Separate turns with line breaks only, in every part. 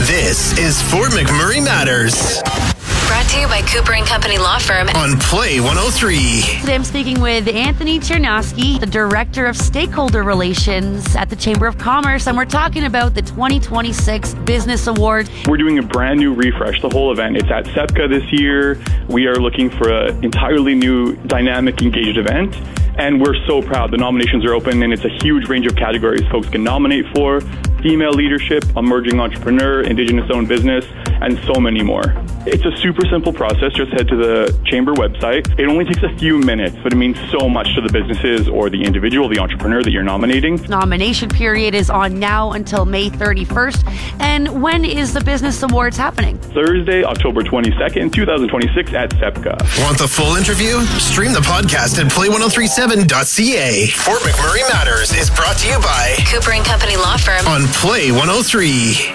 This is Fort McMurray Matters.
Brought to you by Cooper & Company Law Firm
on Play 103.
Today I'm speaking with Anthony Chernowski, the Director of Stakeholder Relations at the Chamber of Commerce, and we're talking about the 2026 Business Awards.
We're doing a brand new refresh, the whole event. It's at SEPCA this year. We are looking for an entirely new, dynamic, engaged event, and we're so proud. The nominations are open, and it's a huge range of categories folks can nominate for: female leadership, emerging entrepreneur, Indigenous-owned business, and so many more. It's a super simple process. Just head to the Chamber website. It only takes a few minutes, but it means so much to the businesses or the individual, the entrepreneur that you're nominating.
Nomination period is on now until May 31st. And when is the Business Awards happening?
Thursday, October 22nd, 2026 at SEPCA.
Want the full interview? Stream the podcast at play1037.ca. Fort McMurray Matters is brought to you by
Cooper & Company Law Firm
on Play 103.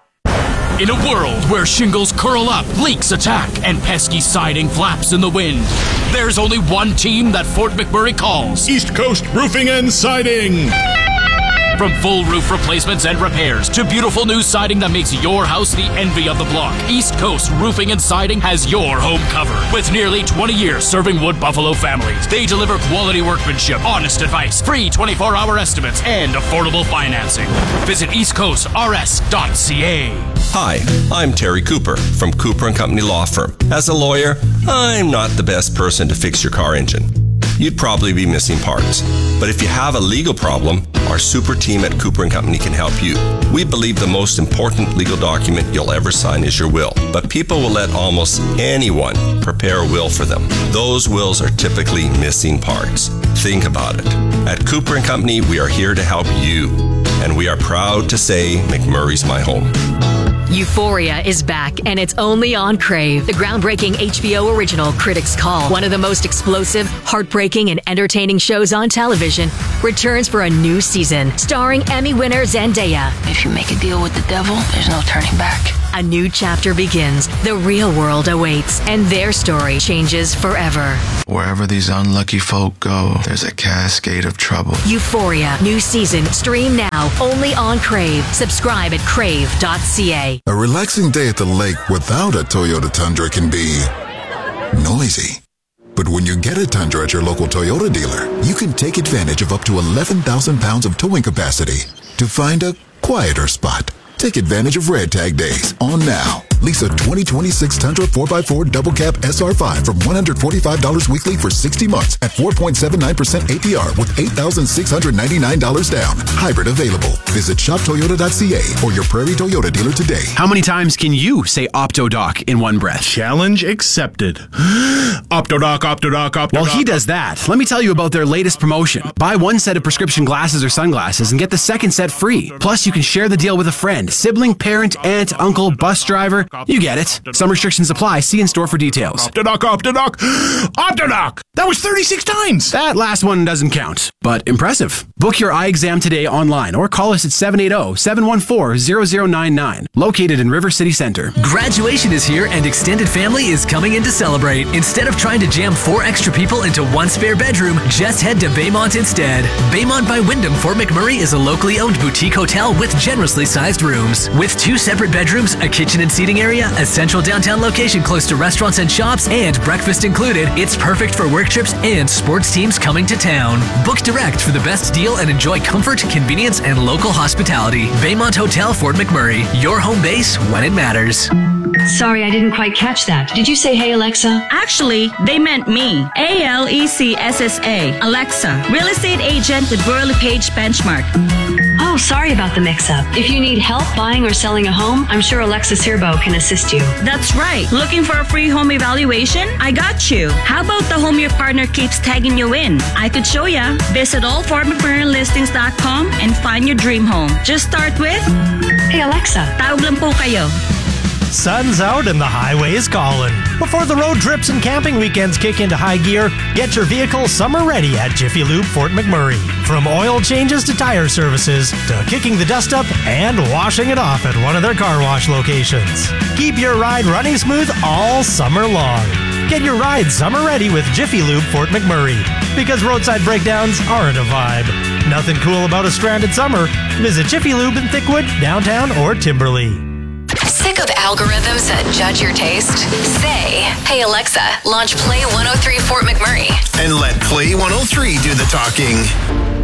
In a world where shingles curl up, leaks attack, and pesky siding flaps in the wind, there's only one team that Fort McMurray calls
East Coast Roofing and Siding.
From full roof replacements and repairs to beautiful new siding that makes your house the envy of the block, East Coast Roofing and Siding has your home covered. With nearly 20 years serving Wood Buffalo families, they deliver quality workmanship, honest advice, free 24-hour estimates, and affordable financing. Visit eastcoastrs.ca.
Hi, I'm Terry Cooper from Cooper & Company Law Firm. As a lawyer, I'm not the best person to fix your car engine. You'd probably be missing parts. But if you have a legal problem, our super team at Cooper & Company can help you. We believe the most important legal document you'll ever sign is your will. But people will let almost anyone prepare a will for them. Those wills are typically missing parts. Think about it. At Cooper & Company, we are here to help you. And we are proud to say McMurray's my home.
Euphoria is back, and it's only on Crave. The groundbreaking HBO original Critics' Call, one of the most explosive, heartbreaking, and entertaining shows on television, returns for a new season, starring Emmy winner Zendaya.
If you make a deal with the devil, there's no turning back.
A new chapter begins. The real world awaits, and their story changes forever.
Wherever these unlucky folk go, there's a cascade of trouble.
Euphoria, new season, stream now, only on Crave. Subscribe at crave.ca.
A relaxing day at the lake without a Toyota Tundra can be noisy. But when you get a Tundra at your local Toyota dealer, you can take advantage of up to 11,000 pounds of towing capacity to find a quieter spot. Take advantage of Red Tag Days on now. Lease a 2026 Tundra 4x4 Double Cab SR5 from $145 weekly for 60 months at 4.79% APR with $8,699 down. Hybrid available. Visit shoptoyota.ca or your Prairie Toyota dealer today.
How many times can you say OptoDoc in one breath?
Challenge accepted. OptoDoc, OptoDoc, OptoDoc.
While he does that, let me tell you about their latest promotion. Buy one set of prescription glasses or sunglasses and get the second set free. Plus, you can share the deal with a friend, sibling, parent, aunt, uncle, bus driver. You get it. Some restrictions apply. See in store for details.
OptoDoc, OptoDoc, OptoDoc! That was 36 times!
That last one doesn't count, but impressive. Book your eye exam today online or call us at 780-714-0099. Located in River City Center.
Graduation is here and extended family is coming in to celebrate. Instead of trying to jam 4 extra people into one spare bedroom, just head to Baymont instead. Baymont by Wyndham Fort McMurray is a locally owned boutique hotel with generously sized rooms. With 2 separate bedrooms, a kitchen and seating area, a central downtown location close to restaurants and shops, and breakfast included, it's perfect for work trips and sports teams coming to town. Book direct for the best deal and enjoy comfort, convenience, and local hospitality. Baymont Hotel Fort McMurray, your home base when it matters.
Sorry, I didn't quite catch that. Did you say, hey, Alexa?
Actually, they meant me. ALECSSA, Alexa, real estate agent with Burley Page Benchmark.
Oh, sorry about the mix-up. If you need help buying or selling a home, I'm sure Alexa Sirbo can assist you.
That's right. Looking for a free home evaluation? I got you. How about the home your partner keeps tagging you in? I could show ya. Visit allfortmcmurraylistings.com and find your dream home. Just start with,
hey, Alexa.
Tawag lang po kayo.
Sun's out and the highway is calling. Before the road trips and camping weekends kick into high gear, get your vehicle summer ready at Jiffy Lube Fort McMurray. From oil changes to tire services, to kicking the dust up and washing it off at one of their car wash locations. Keep your ride running smooth all summer long. Get your ride summer ready with Jiffy Lube Fort McMurray. Because roadside breakdowns aren't a vibe. Nothing cool about a stranded summer. Visit Jiffy Lube in Thickwood, downtown, or Timberley.
Sick of algorithms that judge your taste? Say, hey Alexa, launch Play 103 Fort McMurray.
And let Play 103 do the talking.